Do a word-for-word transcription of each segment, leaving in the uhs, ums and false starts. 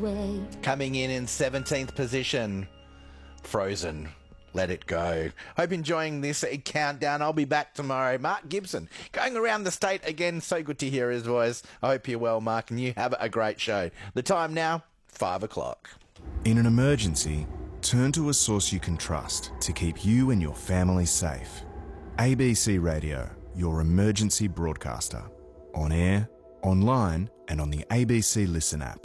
away. Coming in in seventeenth position, Frozen. Let it go. Hope enjoying this countdown. I'll be back tomorrow. Mark Gibson going around the state again. So good to hear his voice. I hope you're well, Mark, and you have a great show. The time now, five o'clock. In an emergency, turn to a source you can trust to keep you and your family safe. A B C Radio, your emergency broadcaster. On air, online, and on the A B C Listen app.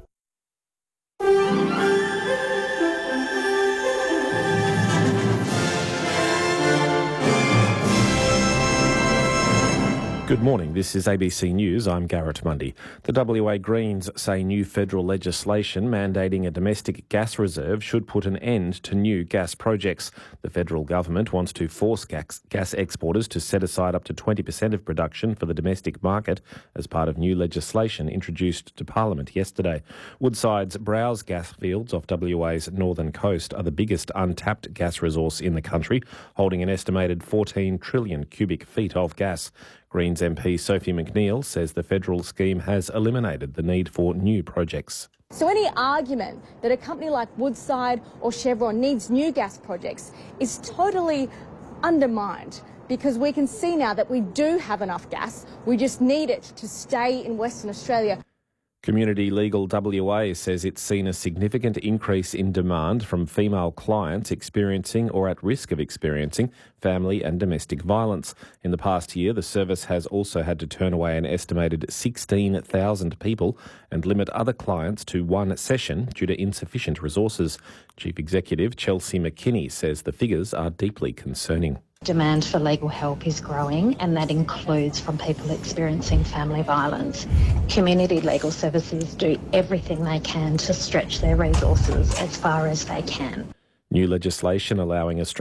Good morning, this is A B C News, I'm Garrett Mundy. The W A Greens say new federal legislation mandating a domestic gas reserve should put an end to new gas projects. The federal government wants to force gas, gas exporters to set aside up to twenty percent of production for the domestic market as part of new legislation introduced to Parliament yesterday. Woodside's Browse gas fields off W A's northern coast are the biggest untapped gas resource in the country, holding an estimated fourteen trillion cubic feet of gas. Greens M P Sophie McNeil says the federal scheme has eliminated the need for new projects. So any argument that a company like Woodside or Chevron needs new gas projects is totally undermined, because we can see now that we do have enough gas. We just need it to stay in Western Australia. Community Legal W A says it's seen a significant increase in demand from female clients experiencing or at risk of experiencing family and domestic violence. In the past year, the service has also had to turn away an estimated sixteen thousand people and limit other clients to one session due to insufficient resources. Chief Executive Chelsea McKinney says the figures are deeply concerning. Demand for legal help is growing, and that includes from people experiencing family violence. Community legal services do everything they can to stretch their resources as far as they can. New legislation allowing Australia